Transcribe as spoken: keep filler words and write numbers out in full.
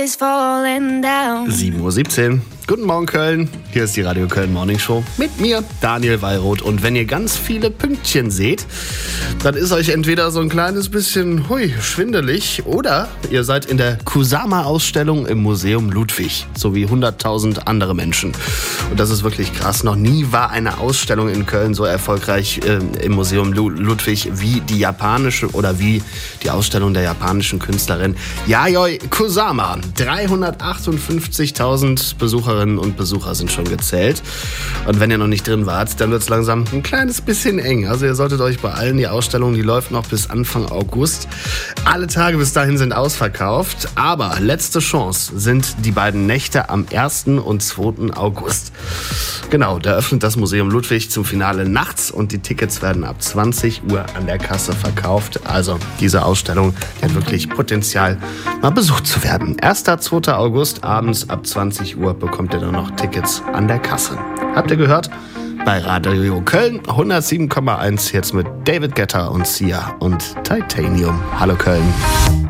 is falling down. sieben Uhr siebzehn. Guten Morgen Köln, hier ist die Radio Köln Morning Show mit mir, Daniel Wallroth. Und wenn ihr ganz viele Pünktchen seht, dann ist euch entweder so ein kleines bisschen hui, schwindelig oder ihr seid in der Kusama-Ausstellung im Museum Ludwig, so wie hunderttausend andere Menschen. Und das ist wirklich krass. Noch nie war eine Ausstellung in Köln so erfolgreich äh, im Museum Lu- Ludwig wie die japanische oder wie die Ausstellung der japanischen Künstlerin Yayoi Kusama. dreihundertachtundfünfzigtausend Besucherinnen und Besucher sind schon gezählt. Und wenn ihr noch nicht drin wart, dann wird es langsam ein kleines bisschen eng. Also ihr solltet euch beeilen. Die Ausstellung, die läuft noch bis Anfang August. Alle Tage bis dahin sind ausverkauft. Aber letzte Chance sind die beiden Nächte am ersten und zweiten August. Genau, da öffnet das Museum Ludwig zum Finale nachts und die Tickets werden ab zwanzig Uhr an der Kasse verkauft. Also diese Ausstellung, die hat wirklich Potenzial, mal besucht zu werden. erster und zweiter August abends ab zwanzig Uhr bekommt ihr dann noch Tickets an der Kasse. Habt ihr gehört? Bei Radio Köln hundertsieben Komma eins jetzt mit David Guetta und Sia und Titanium. Hallo Köln.